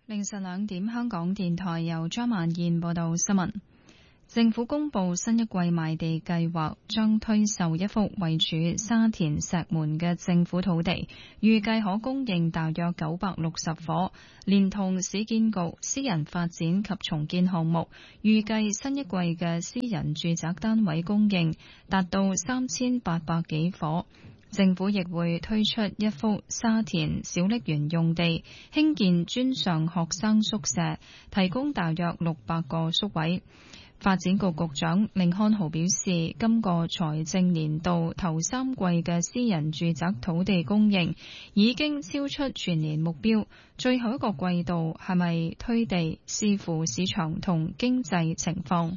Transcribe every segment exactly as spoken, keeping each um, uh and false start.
凌晨兩點，香港電台由張曼燕報道新聞。政府公布新一季賣地計劃，將推售一幅位處沙田石門嘅政府土地，預計可供應大約九百六十伙，連同市建局私人發展及重建項目，預計新一季嘅私人住宅單位供應達到三千八百幾伙。政府亦會推出一幅沙田小瀝源用地，興建專上學生宿舍，提供大約六百個宿位。發展局局長甯漢豪表示，今個財政年度頭三季嘅私人住宅土地供應已經超出全年目標，最後一個季度係咪推地，視乎市場同經濟情況。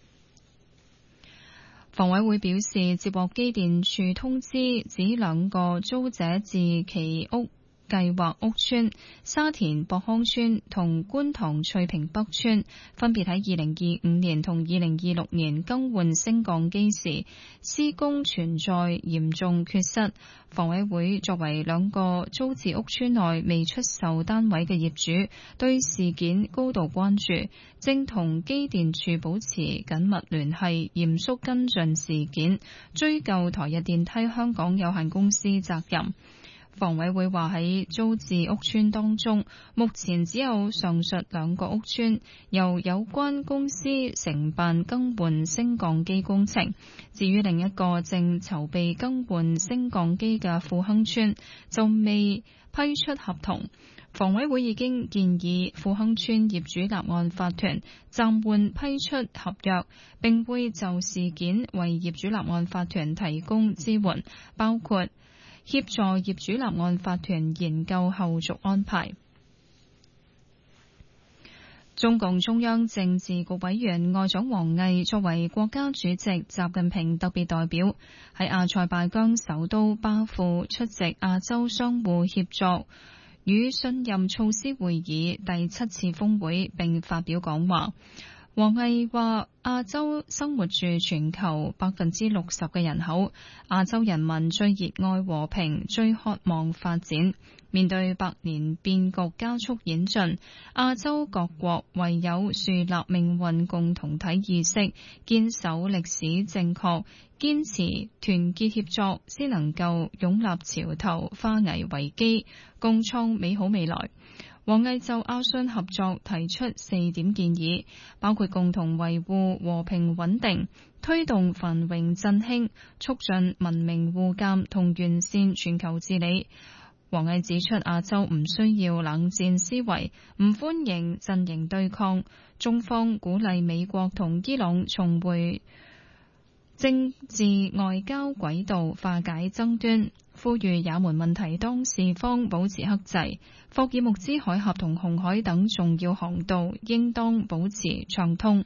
房委會表示，接獲機電處通知，指兩個租者置其屋計劃屋邨沙田博康邨同觀塘翠屏北邨分別喺二零二五年同二零二六年更換升降機時施工存在嚴重缺失。房委會作為兩個租置屋邨內未出售單位嘅業主，對事件高度關注，正同機電處保持緊密聯繫，嚴肅跟進事件，追究台日電梯香港有限公司責任。房委會話喺租置屋邨當中，目前只有上述兩個屋邨由有關公司承辦更換升降機工程，至於另一個正籌備更換升降機嘅富亨邨就未批出合同。房委會已經建議富亨邨業主立案法團暫緩批出合約，並會就事件為業主立案法團提供支援，包括協助業主立案法團研究後續安排。中共中央政治局委員外長王毅作為國家主席習近平特別代表，喺阿塞拜疆首都巴庫出席亞洲相互協作與信任措施會議第七次峰會，並發表講話。王毅話：亞洲生活住全球百分之六十嘅人口，亞洲人民最熱愛和平，最渴望發展。面對百年變局加速演進，亞洲各國唯有樹立命運共同體意識，堅守歷史正確，堅持團結協作，先能夠擁立潮頭，化危為機，共創美好未來。王毅就亞信合作提出四點建議，包括共同維護和平穩定，推動繁榮振興，促進文明互鑒同完善全球治理。王毅指出，亞洲唔需要冷戰思維，唔歡迎陣營對抗，中方鼓勵美國同伊朗重回政治外交軌道，化解爭端，呼籲也門問題當事方保持克制，霍爾木茲海峽同紅海等重要航道應當保持暢通。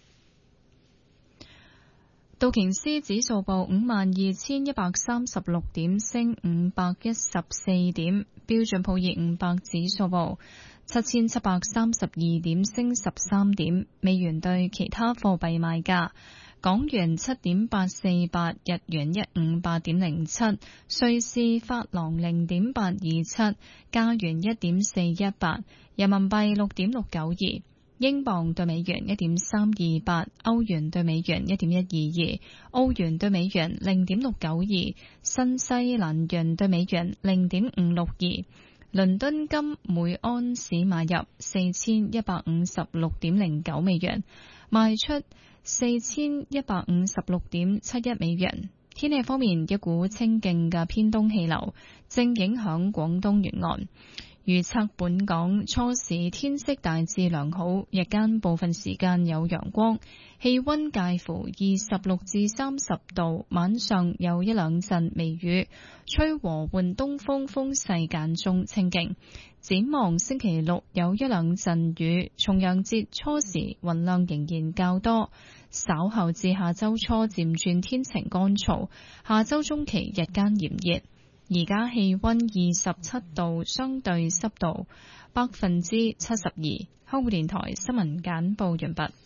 道瓊斯指數報五萬二千一百三十六點，升五百一十四點；標準普爾五百指數報七千七百三十二點，升十三點。美元對其他貨幣賣價：港元七點八四八，日元一五八點零七，瑞士法郎零點八二七，加元一點四一八，人民幣六點六九二。英鎊對美元一點三二八，歐元對美元一點一二二，澳元對美元零點六九二，新西蘭元對美元零點五六二。倫敦金每安士買入四千一百五十六點零九美元，賣出四千一百五十六點七一美元。天氣方面，一股清勁嘅偏東氣流正影響廣東沿岸。預測本港初時天色大致良好，日間部分時間有陽光，氣溫介乎二十六至三十度，晚上有一兩陣微雨，吹和緩東風，風勢間中清勁。展望星期六有一兩陣雨，重陽節初時雲量仍然較多，稍後至下周初漸轉天晴乾燥，下周中期日間炎熱。而家氣溫二十七度，相對濕度百分之七十二。香港電台新聞簡報完畢。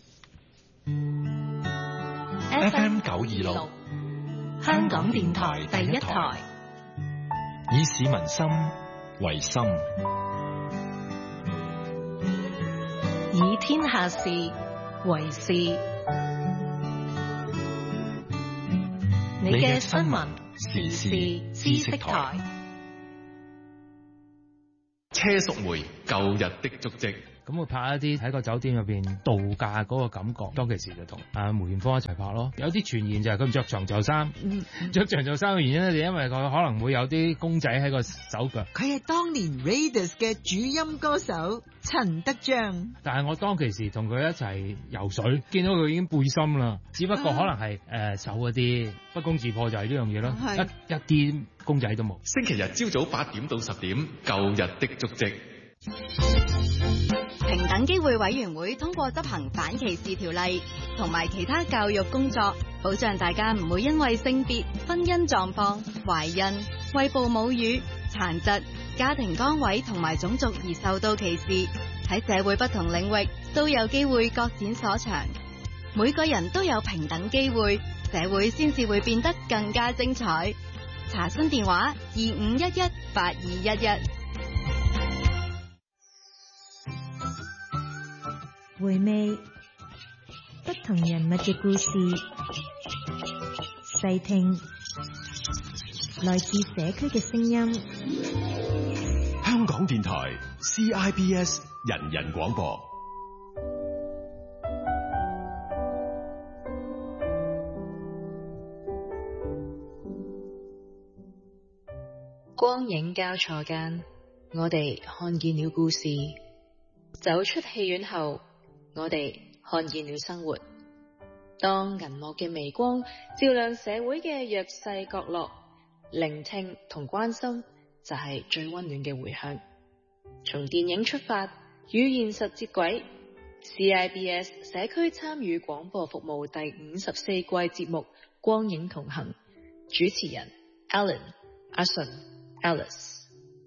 F M 九二六，香港電台第一台，以市民心為心。 以天下事為事。你嘅新聞時事知識台。 車淑梅舊日的足跡。 咁我拍一啲喺個酒店入邊度假嗰個感覺，當其時就同阿梅艷芳一齊拍咯。有啲傳言就係佢唔着長袖衫，着長袖衫嘅原因咧就因為佢可能會有啲公仔喺個手腳。 佢係當年 Raiders 嘅主音歌手陳德章。 但係我當其時同佢一齊游水，見到佢已經背心啦，只不過可能係誒瘦一啲，不攻自破就係呢樣嘢咯，一一啲公仔都冇。 星期日朝早八點到十點，舊日的足跡。 平等機會委員會通過執行反歧視條例同埋其他教育工作，保障大家唔會因為性別、婚姻狀況、懷孕、餵哺母乳、殘疾、家庭崗位同埋種族而受到歧視。喺社會不同領域都有機會各展所長。每個人都有平等機會，社會先至會變得更加精彩。查詢電話：二五一一八二一一。 回味不同人物嘅故事，細聽來自社區嘅聲音。 香港電台 C I B S 人人廣播。 光影交錯間，我哋看見了故事。走出戲院後，我哋看見了生活。當銀幕嘅微光照亮社會嘅弱勢角落，聆聽同關心就係最溫暖嘅回響。從電影出發，與現實接軌。C I B S 社區參與廣播服務第五十四季節目《光影同行》，主持人 Alan、阿信、Alice。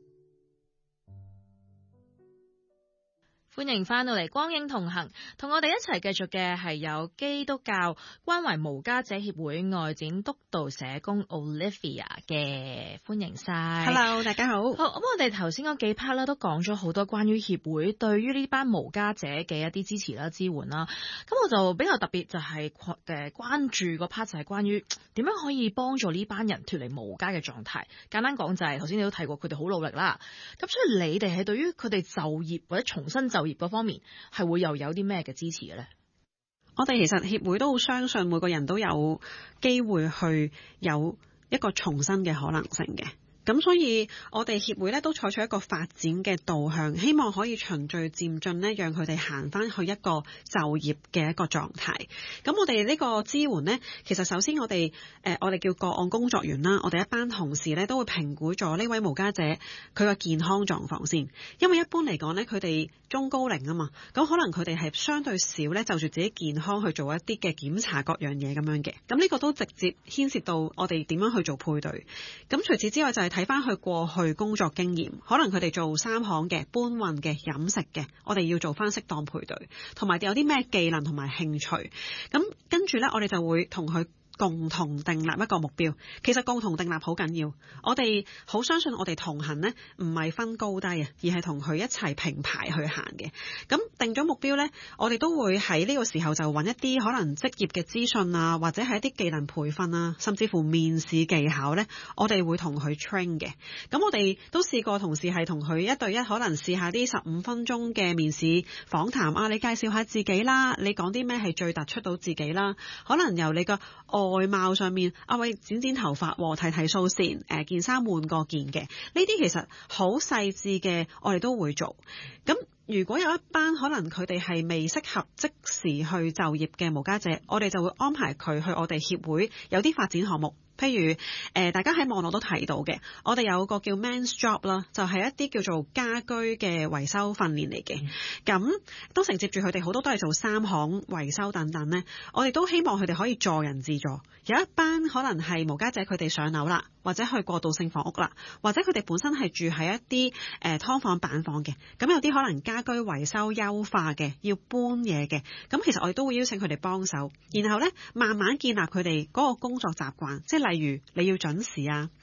歡迎翻到嚟光影同行，同我哋一齊繼續嘅係有基督教關懷無家者協會外展督導社工 Olivia 嘅，歡迎晒。 Hello， 大家好。 好，咁我哋頭先嗰幾 part 啦，都講咗好多關於協會對於呢班無家者嘅一啲支持啦、支援啦。咁我就比較特別就係誒關注個 part 就係關於點樣可以幫助呢班人脫離無家嘅狀態。簡單講就係頭先你都提過，佢哋好努力啦。咁所以你哋係對於佢哋就業或者重新就業嗰方面係會又有啲咩嘅支持嘅咧？ 我哋其實協會都好相信每個人都有機會去有一個重新嘅可能性嘅。咁所以我哋協會咧都採取一個發展嘅導向，希望可以循序漸進咧，讓佢哋行翻去一個就業嘅一個狀態。咁我哋呢個支援咧，其實首先我哋誒、呃、我哋叫個案工作員啦，我哋一班同事咧都會評估咗呢位無家者佢個健康狀況先，因為一般嚟講咧，佢哋中高齡啊嘛，咁可能佢哋係相對少咧就住自己健康去做一啲嘅檢查各樣嘢咁樣嘅。咁呢個都直接牽涉到我哋點樣去做配對。咁除此之外就係睇翻佢過去工作經驗，可能佢哋做三行嘅、搬運嘅、飲食嘅，我哋要做翻適當配對，同埋有啲咩技能同埋興趣。咁跟住呢，我哋就會同佢共同訂立一個目標。其實共同訂立好緊要，我哋好相信我哋同行呢，唔係分高低啊，而係同佢一齊並排去行嘅。咁定咗目標呢，我哋都會喺呢個時候就揾一啲可能職業嘅資訊啊，或者係一啲技能培訓啊，甚至乎面試技巧呢，我哋會同佢 train 嘅。咁我哋都試過同事係同佢一對一，可能試下啲十五分鐘嘅面試訪談啊，你介紹下自己啦，你講啲咩係最突出到自己啦，可能由你個外貌上面，啊喂，剪剪頭髮，睇睇鬚線，誒件衫換過件嘅，呢啲其實好細緻嘅，我哋都會做。咁如果有一班可能佢哋係未適合即時去就業嘅無家者，我哋就會安排佢去我哋協會有啲發展項目。譬如誒、呃，大家喺網絡都提到嘅，我哋有個叫 Men's Job 啦，就係一啲叫做家居嘅維修訓練嚟嘅。咁、嗯、都承接住佢哋好多都係做三行維修等等呢，我哋都希望佢哋可以助人自助。有一班可能係無家者，佢哋上樓啦，或者去過渡性房屋啦，或者佢哋本身係住喺一啲誒劏房板房嘅。咁有啲可能家居維修優化嘅，要搬嘢嘅。咁其實我哋都會邀請佢哋幫手，然後呢慢慢建立佢哋嗰個工作習慣，即係例如你要準時啊，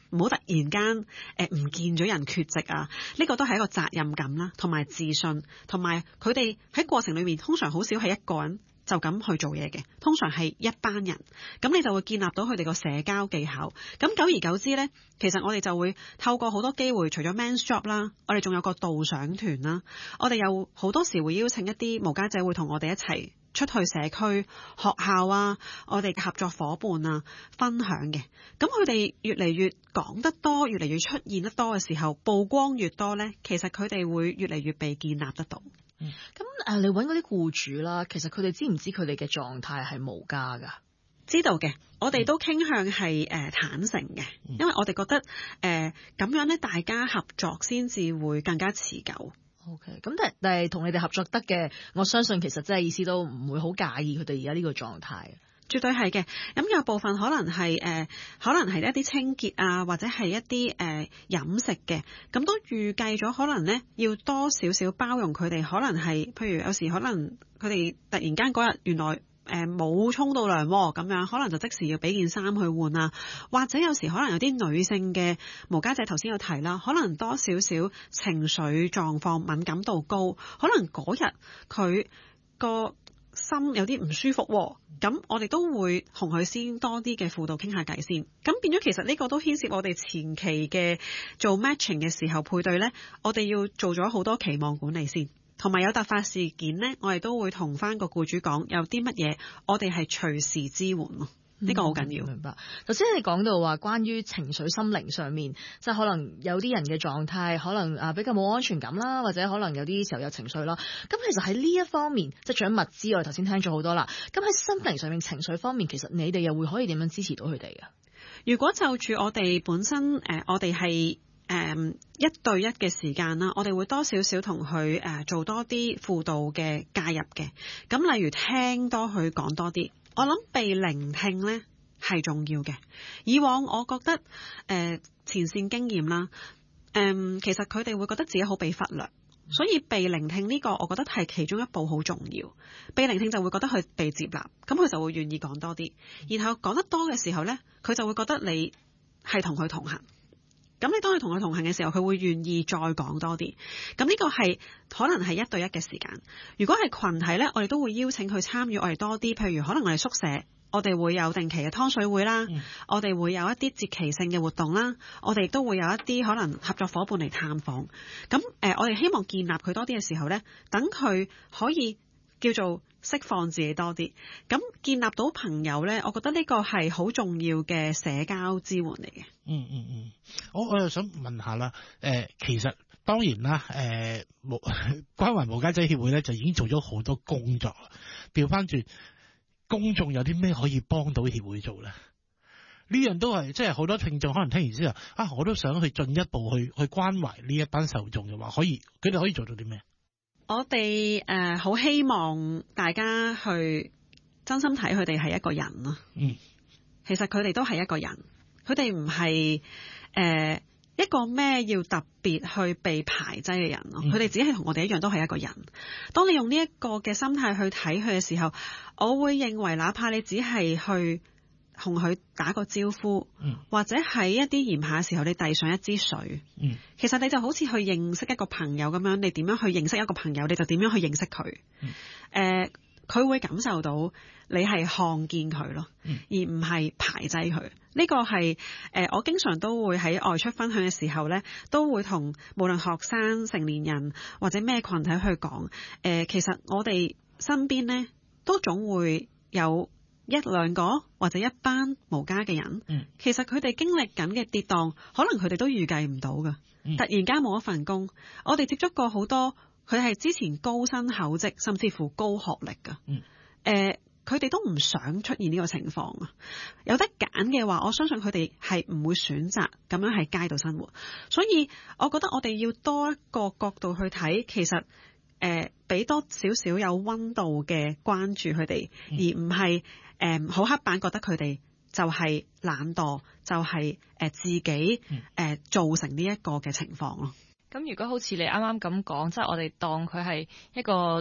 唔好突然間誒唔見咗人缺席啊！呢個都係一個責任感啦，同埋自信，同埋佢哋喺過程裏面通常好少係一個人就咁去做嘢嘅，通常係一班人，咁你就會建立到佢哋個社交技巧。咁久而久之呢，其實我哋就會透過好多機會，除咗 men's job 啦，我哋仲有個導賞團啦，我哋有好多時會邀請一啲無家者會同我哋一齊出去社區、學校啊，我哋嘅合作夥伴啊分享嘅。咁佢哋越嚟越講得多，越嚟越出現得多嘅時候，曝光越多呢，其實佢哋會越嚟越被建立得到。 咁誒、嗯，你揾嗰啲僱主啦，其實佢哋知唔知佢哋嘅狀態係無家㗎？ 知道嘅，我哋都傾向係誒、呃、坦誠嘅，因為我哋覺得誒咁、呃、樣咧，大家合作先至會更加持久。 OK，咁但係但係同你哋合作得嘅，我相信其實真係意思都唔會好介意佢哋而家呢個狀態。 絕對係嘅，咁有部分可能係誒、呃，可能係一啲清潔啊，或者係一啲誒、呃、飲食嘅，咁都預計咗可能咧要多少少包容佢哋，可能係譬如有時可能佢哋突然間嗰日原來誒冇沖到涼咁樣，可能就即時要俾件衫去換啊，或者有時可能有啲女性嘅無家者頭先有提啦，可能多少少情緒狀況敏感度高，可能嗰日佢個心有啲唔舒服，咁我哋都會同佢先多啲嘅輔導傾下偈先，咁變咗其實呢個都牽涉我哋前期嘅做 matching 嘅時候配對呢，我哋要做咗好多期望管理先，同埋有突發事件呢，我哋都會同翻個僱主講有啲乜嘢，我哋係隨時支援咯。呢個好緊要。 明白。頭先你講到話關於情緒心靈上面，即係可能有啲人嘅狀態可能啊比較冇安全感啦，或者可能有啲時候有情緒啦。咁其實喺呢一方面，即係除咗物資，我哋頭先聽咗好多啦。咁喺心靈上面、情緒方面，其實你哋又會可以點樣支持到佢哋嘅？ 如果就住我哋本身誒、呃，我哋係誒一對一嘅時間啦，我哋會多少少同佢誒做多啲輔導嘅介入嘅。咁例如聽多佢講多啲。我諗被聆聽呢係重要嘅。以往我覺得誒、呃、前線經驗啦，誒、呃、其實佢哋會覺得自己好被忽略，所以被聆聽呢個我覺得係其中一步好重要。被聆聽就會覺得佢被接納，咁佢就會願意講多啲。然後講得多嘅時候呢，佢就會覺得你係同佢同行。咁你當佢同佢同行嘅時候，佢會願意再講多啲。咁呢個係可能係一對一嘅時間。如果係群體呢，我哋都會邀請佢參與我哋多啲。譬如可能我哋宿舍，我哋會有定期嘅湯水會啦，嗯、我哋會有一啲節期性嘅活動啦，我哋亦都會有一啲可能合作夥伴嚟探訪。咁誒、呃，我哋希望建立佢多啲嘅時候呢，等佢可以叫做釋放自己多啲。咁建立到朋友呢，我覺得呢個係好重要嘅社交支援嚟嘅。 嗯嗯嗯，我我又想問下啦，誒、呃，其實當然啦，誒、呃，無關懷無家者協會咧就已經做咗好多工作啦。調翻轉，公眾有啲咩可以幫到協會做咧？呢樣都係即係好多聽眾可能聽完之後，啊，我都想去進一步去去關懷呢一班受眾嘅話，可以佢哋可以做到啲咩？ 我哋誒好希望大家去真心睇佢哋係一個人咯。嗯，其實佢哋都係一個人。佢哋唔係誒一個咩要特別去被排擠嘅人咯，佢哋、嗯、只係同我哋一樣都係一個人。當你用呢一個嘅心態去睇佢嘅時候，我會認為哪怕你只係去同佢打個招呼，嗯、或者喺一啲炎夏嘅時候你遞上一支水，嗯、其實你就好似去認識一個朋友咁樣，你點樣去認識一個朋友，你就點樣去認識佢。誒、嗯，佢、呃、會感受到你係看見佢咯，嗯、而唔係排擠佢。呢個係誒、呃，我經常都會喺外出分享嘅時候呢，都會同無論學生、成年人或者咩群體去講。誒、呃，其實我哋身邊呢，都總會有一兩個或者一班無家嘅人。嗯、其實佢哋經歷緊嘅跌宕，可能佢哋都預計唔到㗎。嗯、突然間冇一份工，我哋接觸過好多，佢係之前高薪厚職，甚至乎高學歷㗎。誒、嗯。呃佢哋都唔想出現呢個情況啊！有得揀嘅話，我相信佢哋係唔會選擇咁樣喺街度生活。所以，我覺得我哋要多一個角度去睇，其實誒俾、呃、多少少有溫度嘅關注佢哋，嗯、而唔係誒好刻板覺得佢哋就係懶惰，就係、是、誒、呃、自己誒、呃、造成呢一個嘅情況咯。 咁如果好似你啱啱咁講，即係我哋當佢係一個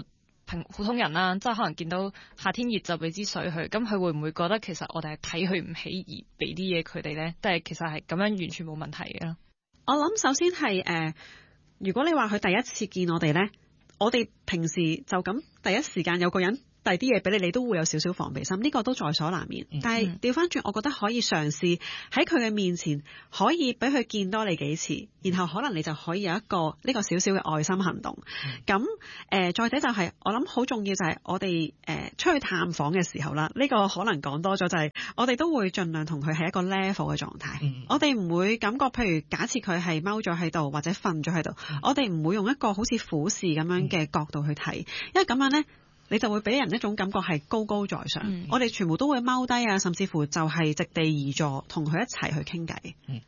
平普通人啦，即係可能見到夏天熱就俾支水佢，咁佢會唔會覺得其實我哋係睇佢唔起而俾啲嘢佢哋咧？但係其實係咁樣完全冇問題嘅咯。 我諗首先係誒、呃，如果你話佢第一次見我哋咧，我哋平時就咁第一時間有個人遞啲嘢俾你，你都會有少少防備心，呢、這個都在所難免。嗯、但係調翻轉，我覺得可以嘗試喺佢嘅面前，可以俾佢見多你幾次，然後可能你就可以有一個呢、這個少少嘅愛心行動。咁誒、嗯呃，再者就係、是、我諗好重要就係我哋誒、呃、出去探訪嘅時候啦，呢、這個可能講多咗就係、是、我哋都會盡量同佢係一個 level 嘅狀態。嗯、我哋唔會感覺，譬如假設佢係踎咗喺度或者瞓咗喺度，嗯、我哋唔會用一個好似俯視咁樣嘅角度去睇，因為咁樣呢。你就會俾人一種感覺係高高在上，嗯、我哋全部都會踎低啊，甚至乎就係席地而坐，同佢一齊去傾偈。 嗯、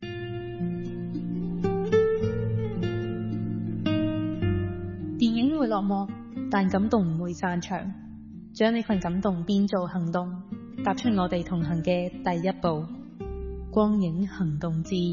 電影會落幕，但感動唔會散場。將呢份感動變做行動，踏出我哋同行嘅第一步。光影行動之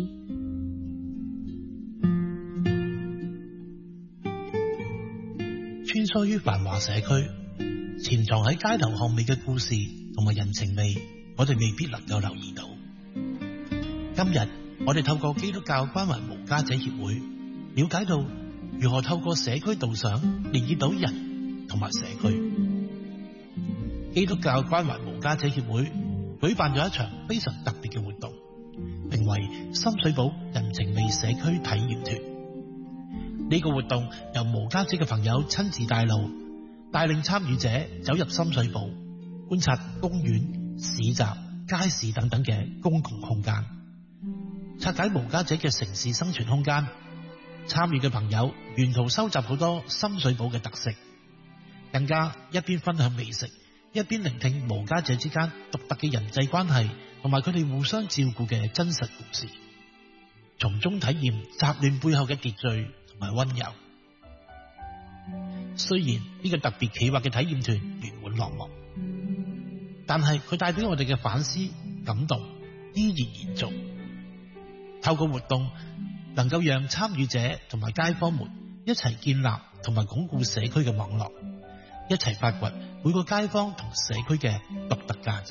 穿梭於繁華社區，潛藏喺街頭巷尾嘅故事同埋人情味，我哋未必能夠留意到。今日我哋透過基督教關懷無家者協會，了解到如何透過社區導賞連結到人同埋社區。基督教關懷無家者協會舉辦咗一場非常特別嘅活動，名為深水埗人情味社區體驗團。呢個活動由無家者嘅朋友親自帶路，帶領參與者走入深水埗，觀察公園、市集、街市等等嘅公共空間，拆解無家者嘅城市生存空間。參與嘅朋友沿途收集好多深水埗嘅特色，更加一邊分享美食，一邊聆聽無家者之間獨特嘅人際關係同埋佢哋互相照顧嘅真實故事，從中體驗雜亂背後嘅秩序同埋溫柔。雖然呢個特別企劃嘅體驗團圓滿落幕，但係佢帶俾我哋嘅反思感動依然延續。透過活動能夠讓參與者同埋街坊們一齊建立同埋鞏固社區嘅網絡，一齊發掘每個街坊同社區嘅獨特價值。